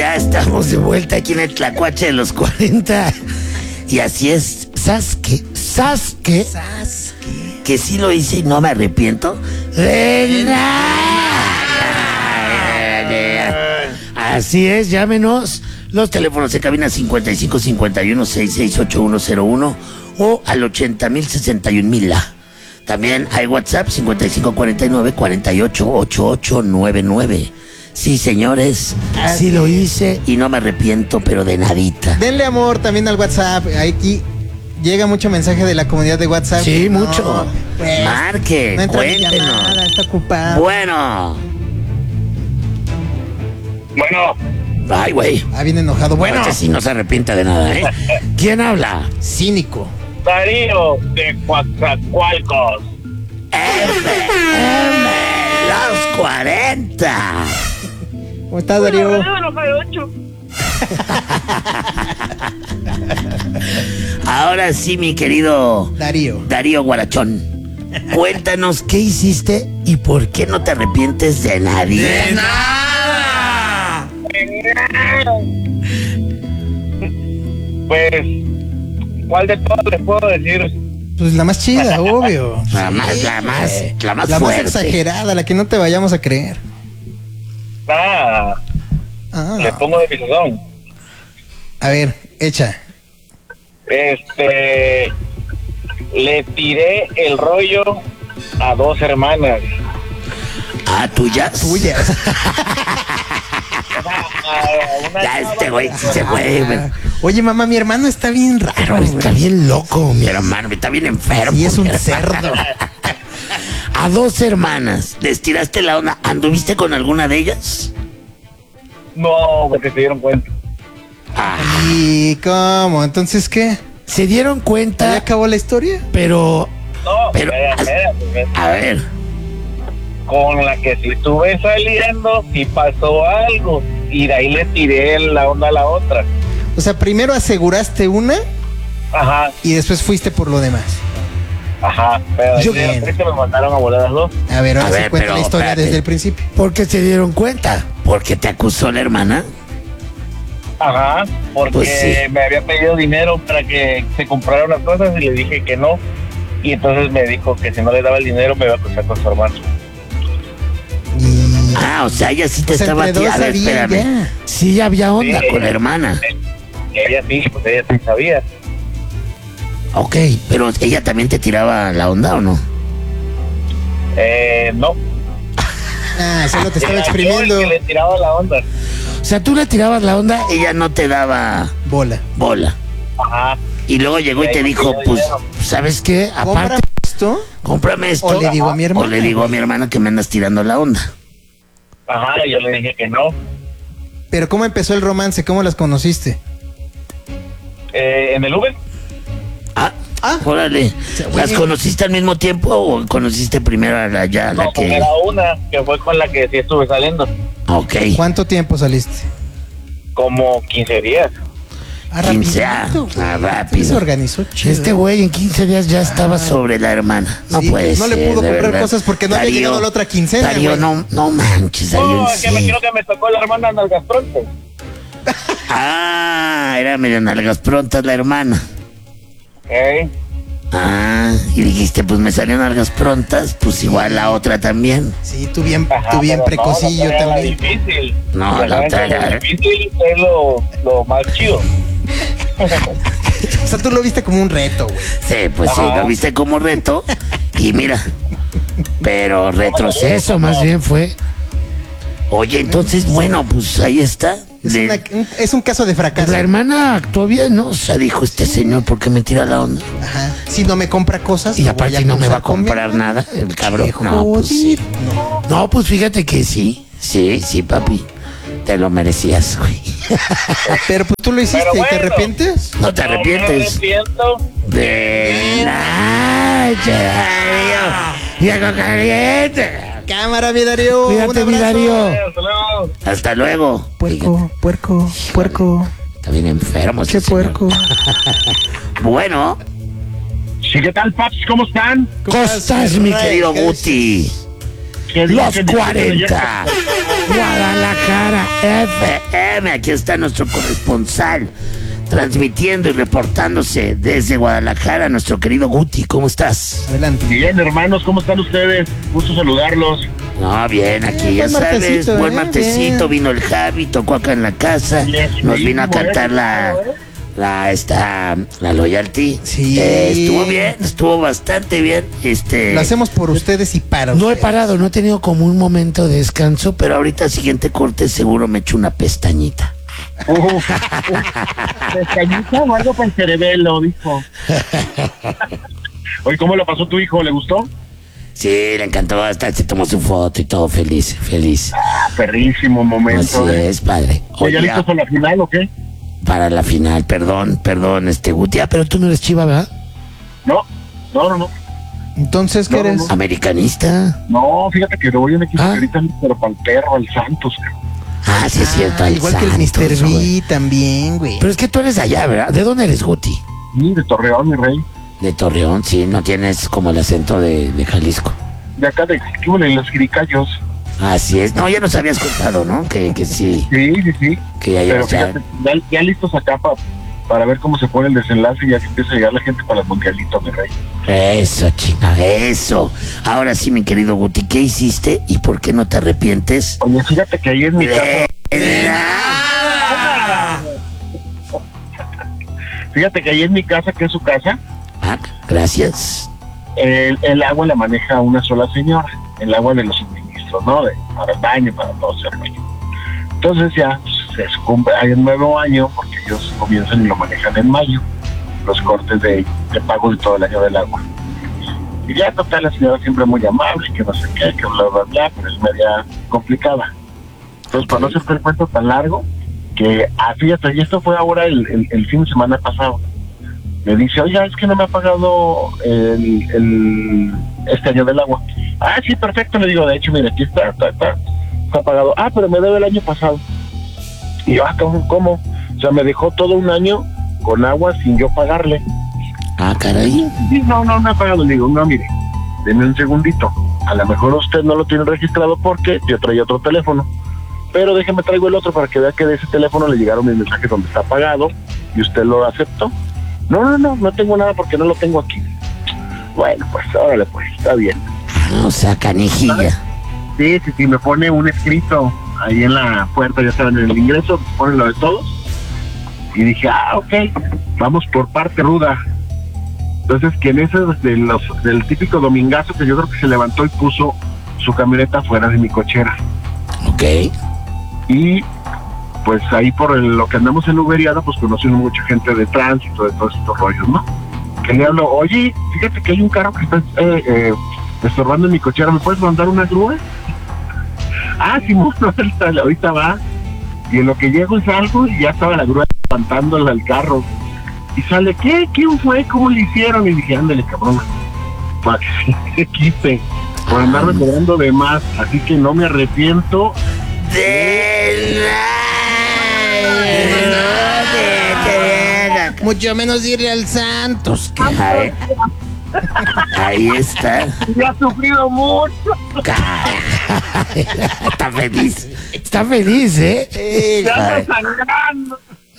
Ya estamos de vuelta aquí en el Tlacuache de los 40. Y así es, Sasuke, que sí lo hice y no me arrepiento de nada. Así es, llámenos. Los teléfonos de cabina 55 51 66 8101 o al 80.061.000. También hay WhatsApp 55 49 48 8899. Sí, señores, así lo hice y no me arrepiento, pero de nadita. Denle amor también al WhatsApp. Aquí llega mucho mensaje de la comunidad de WhatsApp. Sí, No, mucho. pues, Marque, no entra mi cuéntenos. llamada, está ocupado. Bueno. Ay, güey. Viene enojado. Bueno, Este sí no se arrepiente de nada, ¿eh? ¿Quién habla? cínico. Darío de Coatzacoalcos. Los 40. ¿Cómo estás, Darío? Ahora sí, mi querido Darío Guarachón. Cuéntanos qué hiciste y por qué no te arrepientes de nadie. ¡De nada! Pues, ¿cuál de todos les puedo decir? Pues la más chida, obvio. La más La más fuerte. exagerada, la que no te vayamos a creer. Nada, le pongo de pisotón. A ver, echa. Le tiré el rollo a 2 hermanas. ¿Ah, tuyas? Tuyas. Ya este güey sí se fue, güey. Oye, mamá, mi hermano está bien raro. Está bien loco, mi hermano. Está bien enfermo. Y es un mi hermano. cerdo. A 2 hermanas. ¿Les tiraste la onda? ¿Anduviste con alguna de ellas? No, porque se dieron cuenta. ¿Y cómo? ¿Entonces qué? ¿Se dieron ¿Ya cuenta? acabó la historia? Pero... No, Pero- espérate. A ver. Con la que sí estuve saliendo, sí pasó algo. Y de ahí le tiré la onda a la otra. O sea, primero aseguraste una Ajá, y después fuiste por lo demás. ajá. Pero Yo- de repente me mandaron a volar las 2. A ver, ahora A sí ver, cuenta pero la historia espérate. desde el principio. ¿Por qué se dieron cuenta? ¿Porque te acusó la hermana? Ajá, porque Pues sí. me había pedido dinero para que se comprara unas cosas y le dije que no. Y entonces me dijo que si no le daba el dinero me iba a acusar con su hermano. Y... O sea, ella sí te O sea, estaba entre dos tirando. A ver, sabían espérame. ya. Sí, había onda Sí. con la hermana. Ella sí, pues ella sí sabía. Ok, pero ella también te tiraba la onda, ¿o no? No. Solo te estaba Era yo exprimiendo el que le tiraba la onda. O sea, tú le tirabas la onda, ella no te daba bola. bola. Ajá. Y luego llegó y te Ahí dijo, me pidió pues, dinero. ¿sabes qué? ¿Compra Aparte, esto? cómprame esto. O le digo a mi hermana. O le digo a mi hermana que me andas tirando la onda. Ajá, yo le dije que no. Pero ¿cómo empezó el romance? ¿Cómo las conociste? En el Uber. Órale. güey. ¿Las conociste al mismo tiempo o conociste primero a la ya, la No, que...? era una que fue con la que sí estuve saliendo. Ok. ¿Cuánto tiempo saliste? Como 15 días. 15 rapidito. se Se organizó chido. Este güey en 15 días ya estaba sobre la hermana. No Sí, puede no ser. le pudo de comprar verdad. cosas porque no había Darío, llegado la otra quincena, Darío, güey. no manches, Darío. No, en es que me serio. quiero que me tocó la hermana nalgas pronto. Era medio nalgas prontas la hermana. Y dijiste, pues me salieron nalgas prontas, pues igual la otra también. Sí, tú bien Pero precosillo no, la otra era también. difícil. No, Porque la otra lo era- difícil es lo más chido. O sea, tú lo viste como un reto, güey. Sí, pues sí, Ajá. lo viste como reto. Y mira, pero retroceso más bien fue. Oye, entonces, bueno, pues ahí está. Es un caso de fracaso. La hermana actuó bien, ¿no? O sea, dijo este señor, ¿por qué me tira la onda? Ajá. Si no me compra cosas. Y lo aparte voy a no me va a acusar con mi comprar hermana. nada, el cabrón. Qué No, pues sí. jodido. No, pues fíjate que sí, papi. Te lo merecías, güey. Pero pues tú lo hiciste Pero y te bueno. arrepientes. No te No me arrepientes. arrepiento. De nada, Viejo caliente. Cámara, mi Darío. Cuídate, Un mi abrazo. Darío. Hasta luego. Hasta luego. Puerco. Está bien enfermo. Qué ese señor. puerco. Bueno, Sí, ¿qué tal, paps? ¿Cómo están? ¿cómo estás, mi querido Guti? ¿Qué Los dicen? 40. Guadalajara, FM. Aquí está nuestro corresponsal, transmitiendo y reportándose desde Guadalajara, nuestro querido Guti. ¿Cómo estás? Adelante. Bien, hermanos, ¿cómo están ustedes? Gusto saludarlos. No, bien, aquí ya buen sabes, martesito, buen martesito, bien. vino el Javi, tocó acá en la casa, Bien, nos vino a bueno, cantar la Loyalty. Sí. Estuvo bien, estuvo bastante bien. Lo hacemos por ustedes y para No he ustedes. parado, no he tenido como un momento de descanso, pero ahorita siguiente corte seguro me echo una pestañita. Pestañita o algo para el cerebelo, dijo. Oye, ¿cómo lo pasó tu hijo? ¿Le gustó? Sí, le encantó, hasta se tomó su foto y todo, feliz. Perrísimo Así momento. es, padre. ¿Ya Oye, listos para la final o qué? para la final, perdón, Guti, pero tú no eres Chiva, ¿verdad? No. Entonces, ¿qué No, eres? no. Americanista. No, fíjate que le voy a un equipo Ah. que ahorita pero para el perro, al Santos. Ah, sí es cierto. al igual que el Santos, Mr. güey. B también, güey. Pero es que tú eres de allá, ¿verdad? ¿De dónde eres, Guti? Sí, de Torreón, mi rey. De Torreón, sí, no tienes como el acento de Jalisco. De acá de los Jiricayos. Así es. No, ya nos habías contado, ¿no? Que sí, Sí. que ya Pero llevas ya. fíjate, ya listos acá para ver cómo se pone el desenlace y ya que empieza a llegar la gente para el mundialito, mi rey. Eso, chinga, eso. Ahora sí, mi querido Guti, ¿qué hiciste y por qué no te arrepientes? Oye, fíjate que ahí en mi casa, que es su casa, Ah, gracias. el agua la maneja una sola señora, el agua de los suministros, ¿no? Para el baño, para todo ese rollo. Entonces ya se cumple, hay un nuevo año, porque ellos comienzan y lo manejan en mayo, los cortes de pago de todo el año del agua. Y ya total, la señora siempre muy amable, que no sé qué, que bla, pero es media complicada. Entonces, para no hacerte el cuento tan largo, que fíjate, y esto fue ahora el fin de semana pasado, me dice, oye, es que no me ha pagado este año del agua. Ah, sí, perfecto, le digo, de hecho, mira, aquí está pagado. Ah, pero me debe el año pasado. Y yo, ¿cómo? O sea, me dejó todo un año con agua sin yo pagarle. Ah, caray. Sí, no me ha pagado. Le digo, no, mire, denme un segundito. A lo mejor usted no lo tiene registrado porque yo traía otro teléfono. Pero déjeme traigo el otro para que vea que de ese teléfono le llegaron mis mensajes donde está pagado y usted lo aceptó. No tengo nada porque no lo tengo aquí. Bueno, pues, órale, pues, está bien. Ah, o sea, canijilla. Sí, me pone un escrito ahí en la puerta, ya saben, en el ingreso, pone lo de todos. Y dije, ok, vamos por parte ruda. Entonces, que en ese del típico domingazo que yo creo que se levantó y puso su camioneta fuera de mi cochera. Ok. Y pues ahí por lo que andamos en Uberiana, pues conocemos mucha gente de tránsito, de todos estos rollos, ¿no? Que le hablo, oye, fíjate que hay un carro que está estorbando en mi cochera, ¿me puedes mandar una grúa? Sí, ahorita va. Y en lo que llego y salgo, y ya estaba la grúa levantándola al carro. Y sale, ¿qué? ¿Quién fue? ¿Cómo le hicieron? Y dije, ándale, cabrón. Para que quise, por andarme cobrando de más. Así que no me arrepiento. De nada. Mucho menos irle al Santos. Ahí está. Ya ha sufrido mucho. Está feliz, ¿eh? Ya anda sangrando.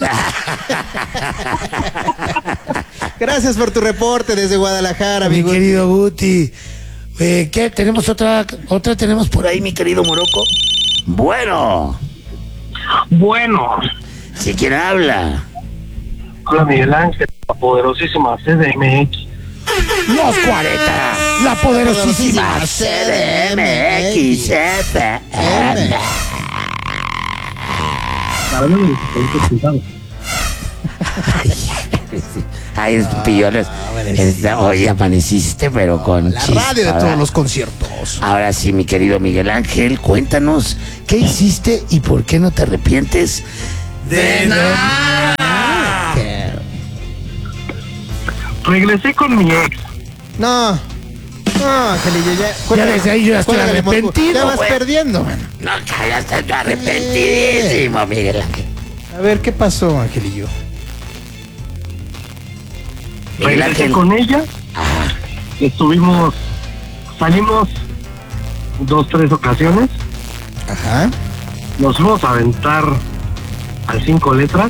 Gracias por tu reporte desde Guadalajara, Mi amigo. querido Guti. ¿Qué? ¿Tenemos otra tenemos por ahí, mi querido Morocco? Bueno. ¿Sí quién habla? Hola, Miguel Ángel, la poderosísima CDMX. Los 40, la poderosísima CDMX FM. Ay, pillones. Hoy amaneciste, pero con La chispa, radio de ¿verdad? todos los conciertos. Ahora sí, mi querido Miguel Ángel, cuéntanos qué hiciste y por qué no te arrepientes de nada. Regresé con mi ex. No, Angelillo, Ya desde ahí yo ya estoy cuélgale, Mosco. arrepentido, Ya vas güey. perdiendo, man. No, ya estoy arrepentidísimo, Miguel Ángel. A ver, ¿qué pasó, Angelillo? Miguel Regresé Ángel. con ella. Salimos 2-3 ocasiones. Ajá. nos fuimos a aventar al 5 letras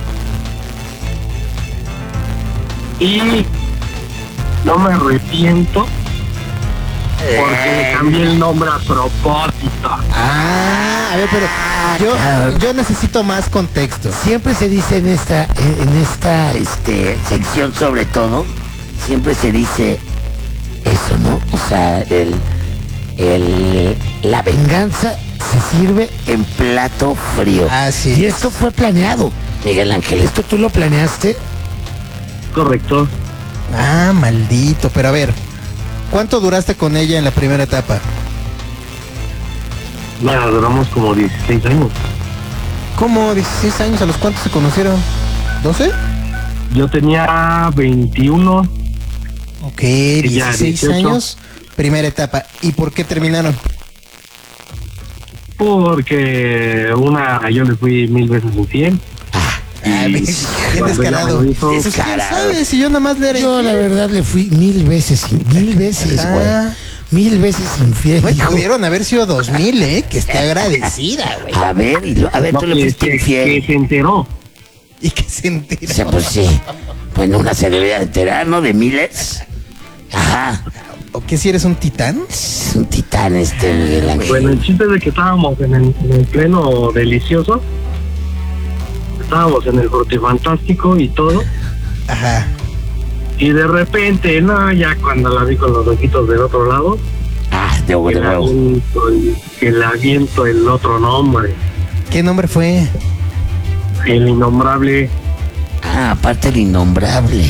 y no me arrepiento porque le cambié el nombre a propósito. A ver, pero yo necesito más contexto. Siempre se dice en esta sección, sobre todo, siempre se dice eso, ¿no? O sea, la venganza se sirve en plato frío. Así Y es. esto fue planeado, Miguel Ángel. ¿Esto tú lo planeaste? Correcto. Ah, maldito. Pero a ver, ¿cuánto duraste con ella en la primera etapa? Nada, duramos como 16 años. ¿Cómo? 16 años. ¿A los cuántos se conocieron? ¿12? Yo tenía 21. Ok, Ella 16 18. años. Primera etapa. ¿Y por qué terminaron? Porque yo le fui 1000 veces infiel. Bien cuando descarado. ella me lo hizo, Pues, ¿quién sabe si yo nada más le era Yo la infiel? verdad le fui 1000 veces, güey. Ah. 1000 veces infiel, Güey, hijo. pudieron haber sido 2000, que esté agradecida, güey. A ver, no, tú le que fuiste infiel. se enteró. Y que se enteró. O sea, pues sí. Bueno, una se debería enterar, ¿no? De miles. Ajá. ¿O qué si eres un titán? Es un titán Miguel Ángel. Bueno, el chiste es de que estábamos en el pleno delicioso. Estábamos en el frutifantástico y todo. Ajá. Y de repente, no, ya cuando la vi con los ojitos del otro lado, De huevo. que le aviento el otro nombre, ¿Qué nombre fue? el innombrable. Aparte el innombrable.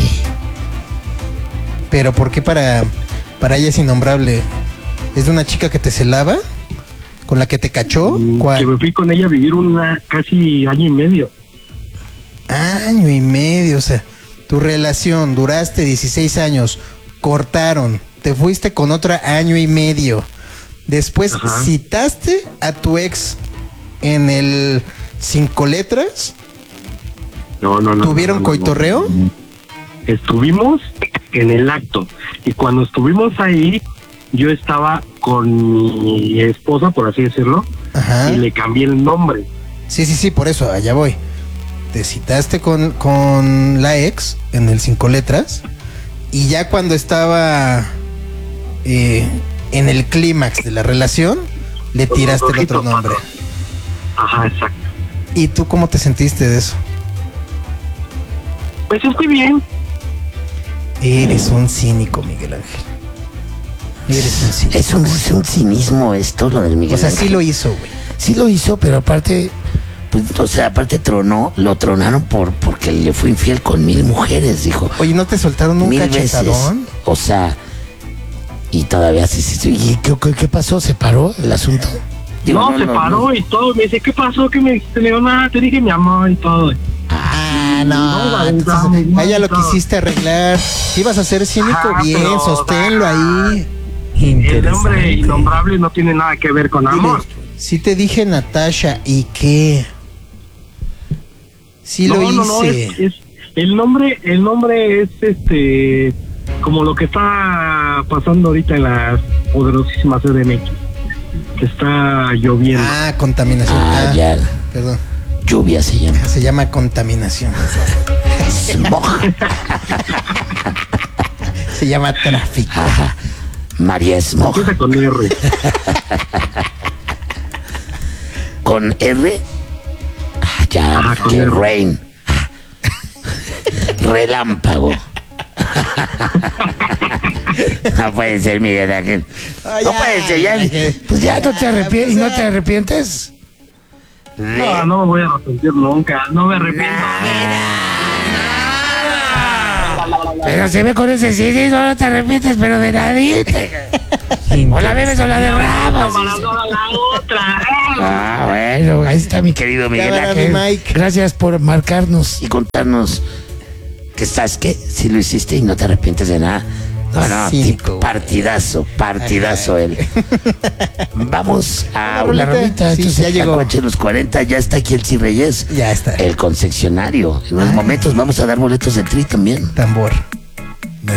Pero ¿por qué para ella es innombrable? ¿Es de una chica que te celaba? ¿Con la que te cachó? Que ¿Cuál? me fui con ella a vivir casi año y medio. Año y medio, o sea, tu relación, duraste 16 años, cortaron, te fuiste con otra año y medio. Después Ajá. citaste a tu ex en el 5 letras. No. ¿Tuvieron coitorreo? Estuvimos en el acto. Y cuando estuvimos ahí, yo estaba con mi esposa, por así decirlo, Ajá. y le cambié el nombre. Sí, por eso, allá voy. Te citaste con la ex en el 5 letras y ya cuando estaba en el clímax de la relación, le Con tiraste los el otro ojitos. nombre. Ajá, exacto. ¿Y tú cómo te sentiste de eso? Pues estoy bien. Eres un cínico, Miguel Ángel. Eres un cínico. Es un cinismo esto, lo del Miguel O sea, Ángel. sí lo hizo, güey. Sí lo hizo, pero aparte, pues, o sea, aparte lo tronaron porque le fue infiel con 1000 mujeres, dijo. Oye, ¿no te soltaron un 1000 veces. cachetadón? O sea, y todavía sí. ¿Y qué pasó? ¿Se paró el asunto? No, se paró y todo. Me dice, ¿qué pasó? ¿Qué me dijiste? Le digo, nada, te dije mi amor y todo. Ah, No, no. Entonces, no, a ella lo no. quisiste arreglar. Si ibas a ser cínico, Ah, bien, pero- sosténlo ahí. El nombre innombrable no tiene nada que ver con amor. Sí te dije Natasha, ¿y qué? Sí lo hice. es el nombre es como lo que está pasando ahorita en la poderosísima CDMX, que está lloviendo. Ah, contaminación. Ya. Perdón. Lluvia se llama. Se llama contaminación. Smog. Se llama tráfico. Ajá. María Smog. Empieza con R. ¿Con R? Ya, Ajá, con que R. rain. Relámpago. No puede ser, Miguel Ángel. No puede ser, ya. Pues ya no te arrepientes. ¿Y no te arrepientes? No me voy a arrepentir nunca. No me arrepiento. Pero se ve con ese sí, no te arrepientes, pero de nadie. O la bebes o la derramas. Para toda la otra. Bueno, ahí está mi querido Miguel Cámara, mi Ángel. Mike. Gracias por marcarnos y contarnos que sabes que si lo hiciste y no te arrepientes de nada. No, Cínico, tipo, partidazo él. Vamos a Una una rolita. rolita. Sí, Esto es ya el llegó. Tacuache de los 40, ya está aquí el Chi Reyes. Ya está. El concesionario. En unos momentos vamos a dar boletos de tri también. Tambor.